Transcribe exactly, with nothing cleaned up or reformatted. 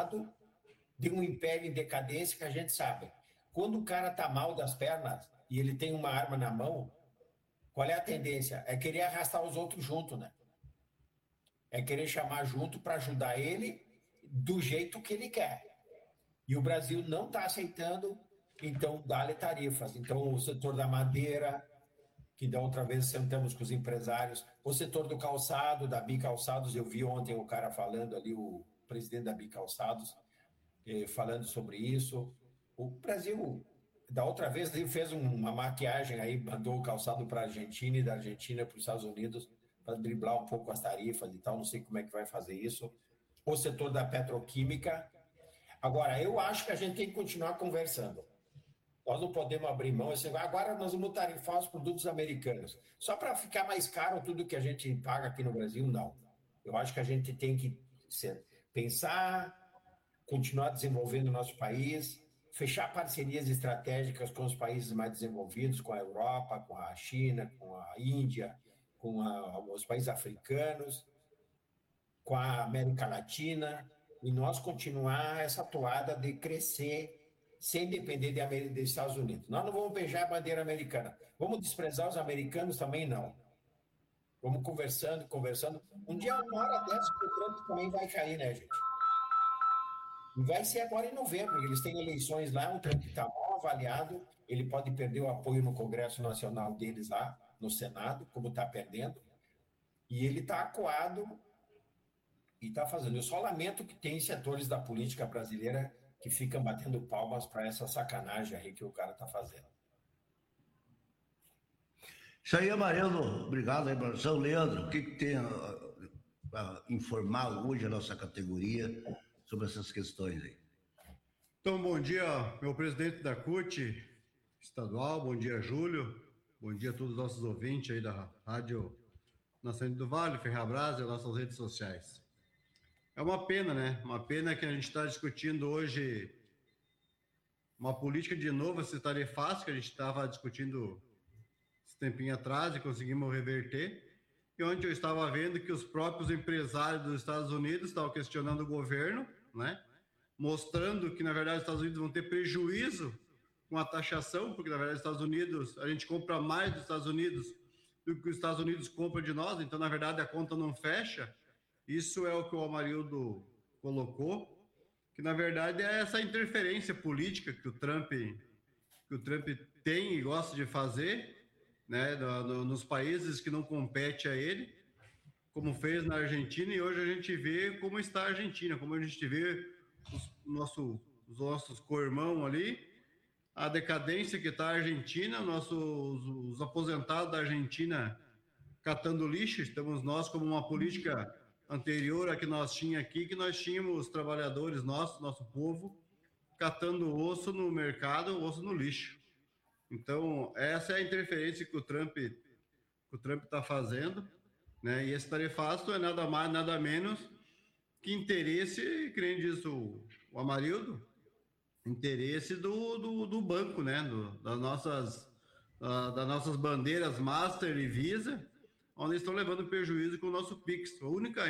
passado de um império em decadência que a gente sabe. Quando o cara está mal das pernas e ele tem uma arma na mão, qual é a tendência? É querer arrastar os outros junto, né? É querer chamar junto para ajudar ele do jeito que ele quer. E o Brasil não está aceitando, então dá-lhe tarifas. Então, o setor da madeira, que da outra vez sentamos com os empresários, o setor do calçado, da Bicalçados, eu vi ontem o cara falando ali, o presidente da Bicalçados, eh, falando sobre isso. O Brasil, da outra vez, ele fez uma maquiagem aí, mandou o calçado para a Argentina e da Argentina para os Estados Unidos, para driblar um pouco as tarifas e tal, não sei como é que vai fazer isso. O setor da petroquímica. Agora, eu acho que a gente tem que continuar conversando. Nós não podemos abrir mão. Agora nós vamos tarifar os produtos americanos. Só para ficar mais caro tudo que a gente paga aqui no Brasil, não. Eu acho que a gente tem que pensar, continuar desenvolvendo o nosso país, fechar parcerias estratégicas com os países mais desenvolvidos, com a Europa, com a China, com a Índia, com a, os países africanos, com a América Latina, e nós continuar essa toada de crescer sem depender de, dos Estados Unidos. Nós não vamos beijar a bandeira americana. Vamos desprezar os americanos também, não. Vamos conversando, conversando. Um dia, uma hora dessa, o Trump também vai cair, né, gente? E vai ser agora em novembro. Eles têm eleições lá, o Trump está mal avaliado, ele pode perder o apoio no Congresso Nacional deles lá, no Senado, como está perdendo, e ele está acuado e está fazendo. Eu só lamento que tem setores da política brasileira que ficam batendo palmas para essa sacanagem aí que o cara está fazendo. Isso aí, Amarildo. Obrigado aí, professor Leandro. O que, que tem para informar hoje a nossa categoria sobre essas questões aí? Então, bom dia, meu presidente da C U T estadual, bom dia, Júlio, bom dia a todos os nossos ouvintes aí da Rádio Nascente do Vale, Ferrabras e nossas redes sociais. É uma pena, né? Uma pena que a gente está discutindo hoje uma política de novo, esse tarifaço que a gente estava discutindo esse tempinho atrás e conseguimos reverter. E onde eu estava vendo que os próprios empresários dos Estados Unidos estavam questionando o governo, né? Mostrando que, na verdade, os Estados Unidos vão ter prejuízo com a taxação, porque, na verdade, os Estados Unidos, a gente compra mais dos Estados Unidos do que os Estados Unidos compram de nós, então, na verdade, a conta não fecha. Isso é o que o Amarildo colocou, que, na verdade, é essa interferência política que o Trump, que o Trump tem e gosta de fazer, né, no, no, nos países que não compete a ele, como fez na Argentina, e hoje a gente vê como está a Argentina, como a gente vê os, nosso, os nossos co-irmãos ali, a decadência que está a Argentina, nossos, os, os aposentados da Argentina catando lixo. Estamos nós como uma política anterior a que nós tínhamos aqui, que nós tínhamos os trabalhadores nossos, nosso povo, catando osso no mercado, osso no lixo. Então, essa é a interferência que o Trump que o Trump está fazendo, né? E esse tarifaço é nada mais, nada menos que interesse, que nem diz o, o Amarildo, interesse do, do, do banco, né? Do, das, nossas, uh, das nossas bandeiras Master e Visa, onde estão levando prejuízo com o nosso Pix. A única